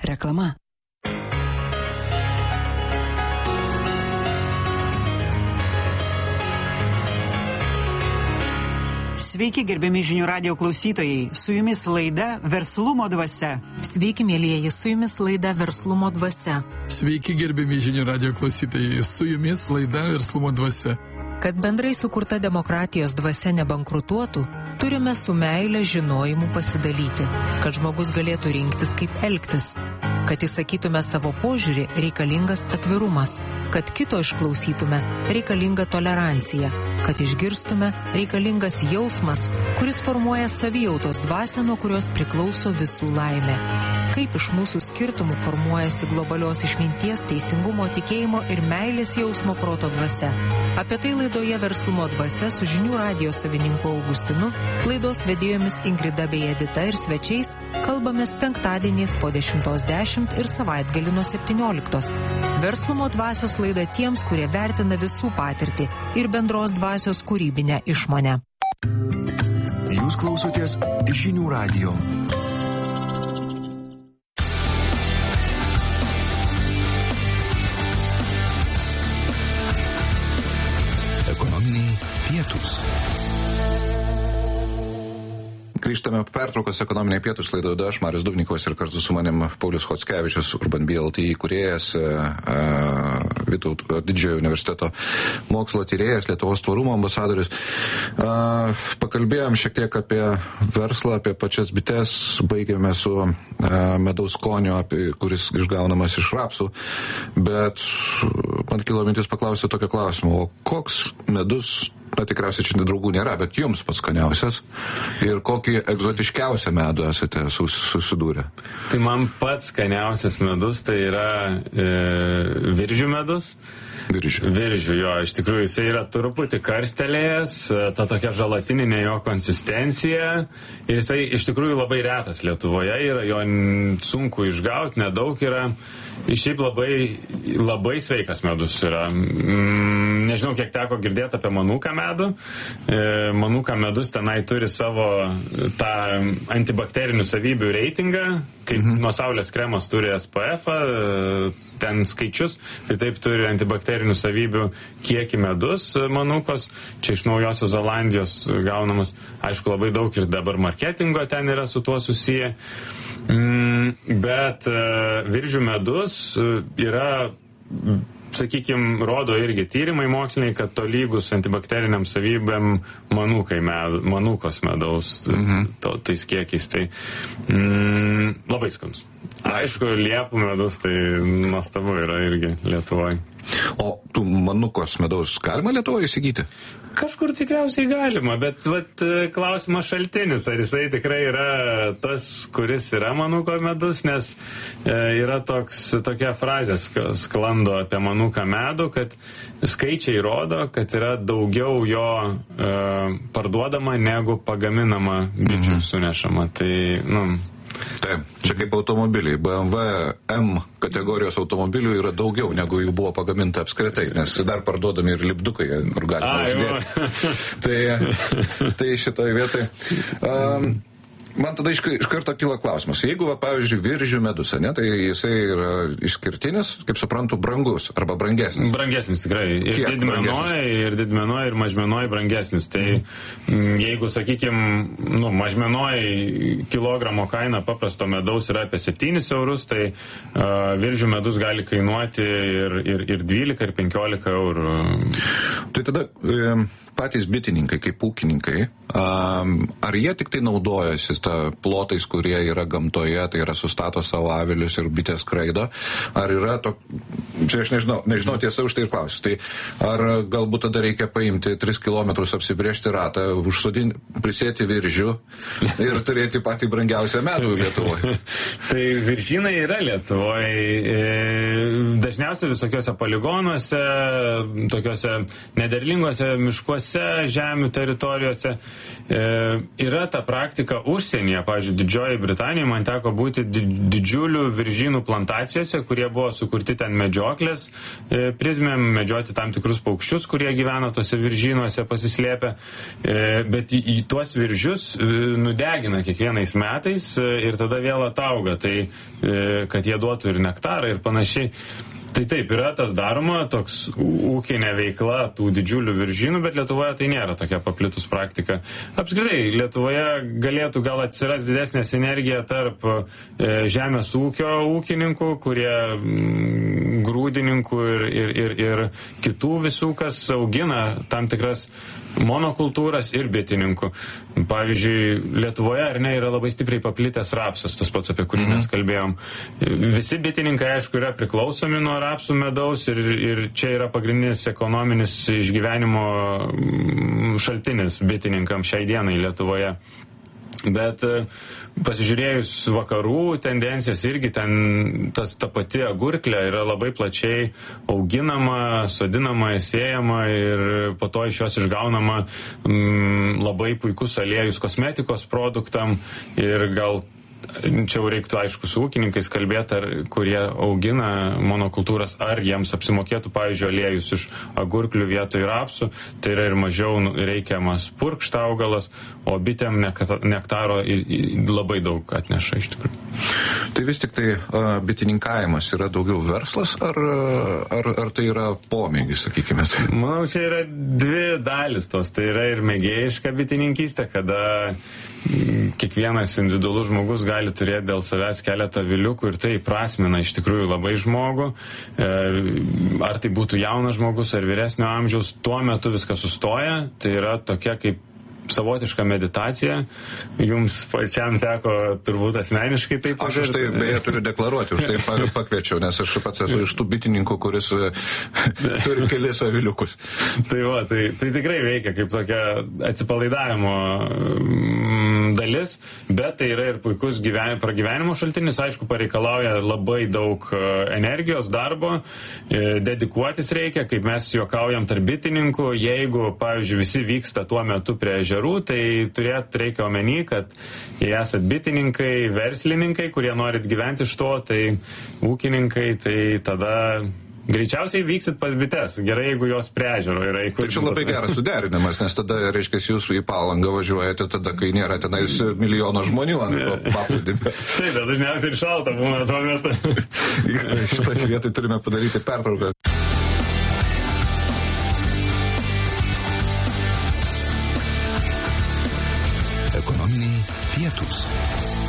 Reklama. Sveiki, gerbiami žinių radijo klausytojai. Su jumis laida Verslumo dvasia. Sveiki, mėlyjeji, su jumis laida Verslumo dvasia. Sveiki, gerbiami žinių radijo klausytojai. Su jumis laida Verslumo dvasia. Kad bendrai sukurta demokratijos dvasia nebankrutuotų, turime su meile žinojimu pasidalyti, kad žmogus galėtų rinktis, kaip elgtis. Kad įsakytume savo požiūrį, reikalingas atvirumas. Kad kito išklausytume, reikalinga tolerancija. Kad išgirstume, reikalingas jausmas, kuris formuoja savijautos dvasią, nuo kurios priklauso visų laimė. Kaip iš mūsų skirtumų formuojasi globalios išminties, teisingumo, tikėjimo ir meilės jausmo proto dvasia. Apie tai laidoje Verslumo dvasia su žinių radijo savininku Augustinu, laidos vedėjomis Ingrida bei Edita ir svečiais kalbamės penktadieniais po 10:10 ir savaitgalį nuo 17. Verslumo dvasios laida tiems, kurie vertina visų patirtį ir bendros dvasios kūrybinę išmonę. Jūs klausotės žinių radijo. Ekonominiai pietūs. Grįžtame pertraukos ekonominiai pietūs laidoje. Aš Marius Dubnikovas ir kartu su manim Paulius Chockevičius, Urban BLT įkūrėjas, Vytauto Didžiojo universiteto mokslo tyrėjas, Lietuvos tvarumo ambasadorius. Pakalbėjom šiek tiek apie verslą, apie pačias bites, baigėme su medaus skoniu, kuris išgaunamas iš rapsų, bet man kilo mintis paklausyti tokio klausimo, o koks medus, tikriausiai čia draugų nėra, bet jums pats skaniausias ir kokį egzotiškiausią medų esate susidūrę? Tai man pats skaniausias medus tai yra viržių medus. Viržių, jo, iš tikrųjų jisai yra truputį karstelėjęs, ta tokia želatininė jo konsistencija ir jisai iš tikrųjų labai retas Lietuvoje yra, jo sunku išgauti, nedaug yra, šiaip labai sveikas medus yra. Nežinau, kiek teko girdėti apie manuką medų. Manuką medus tenai turi savo tą antibakterinių savybių reitingą, kaip nuo saulės kremos turi SPF-ą, ten skaičius, tai taip turi antibakterinių savybių kiekį medus manukos, čia iš Naujosios Zelandijos gaunamas, aišku, labai daug ir dabar marketingo ten yra su tuo susiję, bet viržių medus yra, sakykime, rodo irgi tyrimai moksliniai, kad tolygus antibakteriniam savybėm manukos medaus tais kiekiais, tai labai skanus. Aišku, liepų medus, tai nuostabu yra irgi Lietuvoje. O tų manukos medaus galima Lietuvoje įsigyti? Kažkur tikriausiai galima, bet klausimas šaltinis, ar jisai tikrai yra tas, kuris yra manuko medus, nes yra tokia frazė sklando apie manuką medų, kad skaičiai rodo, kad yra daugiau jo parduodama negu pagaminama bičių sunešama. Tai, Taip, čia kaip automobiliai. BMW M kategorijos automobilių yra daugiau, negu jų buvo pagaminta apskritai, nes dar parduodami ir lipdukai, kur galima uždėti. Tai šitoj vietoj. Man tada iš karto kyla klausimas. Jeigu, pavyzdžiui, viržių medus, ne, tai jisai yra išskirtinis, kaip suprantu, brangus arba brangesnis. Brangesnis tikrai. Ir didmenoj, ir mažmenoj brangesnis. Tai jeigu, sakykime, mažmenoj kilogramo kaina paprasto medaus yra apie 7 eurus, tai viržių medus gali kainuoti ir 12, ir 15 eurų. Tai tada patys bitininkai, kaip ūkininkai, ar jie tik tai naudojasi plotais, kurie yra gamtoje, tai yra sustato savo avilius ir bitės skraido, ar yra čia aš nežinau tiesa už tai ir klausiu, tai ar galbūt tada reikia paimti 3 kilometrus, apsibrėžti ratą, prisėti viržių ir turėti patį brangiausią medų Lietuvoje? Tai viržynai yra Lietuvoje, dažniausiai visokiuose poligonuose, tokiuose nederlinguose miškuose kitose žemių teritorijose. Yra ta praktika užsienyje, pavyzdžiui, Didžioji Britanija, man teko būti didžiulių viržynų plantacijose, kurie buvo sukurti ten medžioklės prizmėm, medžioti tam tikrus paukščius, kurie gyvena tose viržynuose pasislėpę, bet į tuos viržius nudegina kiekvienais metais ir tada vėl atauga, tai kad jie duotų ir nektarą ir panašiai. Tai taip, yra tas daroma, toks ūkinė veikla tų didžiulių viržynų, bet Lietuvoje tai nėra tokia paplitus praktika. Apskritai, Lietuvoje galėtų gal atsiras didesnė sinergija tarp žemės ūkio ūkininkų, kurie grūdininkų ir kitų visų, kas augina tam tikras monokultūras ir bitininkų. Pavyzdžiui, Lietuvoje ar ne yra labai stipriai paplitęs rapsas, tas pats, apie kurį mes kalbėjom. Visi bitininkai, aišku, yra priklausomi nuo rapsų medaus ir čia yra pagrindinis ekonominis išgyvenimo šaltinis bitininkams šiai dienai Lietuvoje. Bet pasižiūrėjus vakarų tendencijas, irgi ten ta pati agurklė yra labai plačiai auginama, sodinama, sėjama ir po to iš jos išgaunama labai puikus aliejus kosmetikos produktam ir gal čia reiktų, aišku, su ūkininkais kalbėti, kurie augina monokultūras, ar jiems apsimokėtų, pavyzdžiui, aliejus iš agurklių vietoj rapsų, tai yra ir mažiau reikiamas purkšta augalas, o bitėm nektaro labai daug atneša iš tikrųjų. Tai vis tik tai bitininkavimas yra daugiau verslas, ar tai yra pomėgis, sakykime? Manau, čia yra dvi dalis tos, tai yra ir mėgėjiška bitininkystė, kada kiekvienas individualus žmogus gali turėti dėl savęs keletą aviliukų ir tai prasmina iš tikrųjų labai žmogų. Ar tai būtų jaunas žmogus ar vyresnio amžiaus, tuo metu viskas sustoja, tai yra tokia kaip savotiška meditacija. Jums pačiam teko turbūt asmeniškai tai padaryti. Aš už tai beje turiu deklaruoti, už tai pakviečiau, nes aš pats esu iš tų bitininkų, kuris turi kelis aviliukus. Tai va, tai tikrai veikia kaip tokia atsipalaidavimo dalis, bet tai yra ir puikus pragyvenimo šaltinis, aišku, pareikalauja labai daug energijos, darbo, dedikuotis reikia, kaip mes juokaujam tarp bitininkų, jeigu, pavyzdžiui, visi vyksta tuo metu prie ežerų, tai reikia omeny, kad jei esat bitininkai, verslininkai, kurie norit gyventi iš to, tai ūkininkai, tai tada greičiausiai vyksit pas bites. Gerai, jeigu jos prie ežero yra įkurtos. Tai čia labai geras suderinimas, nes tada, reiškia, jūs į Palangą važiuojate tada, kai nėra tenais milijono žmonių ant paplūdimio. Taip, dažniausiai ir šalta būna tuo metu. Šitoje vietoje turime padaryti pertrauką. Ekonominiai pietūs.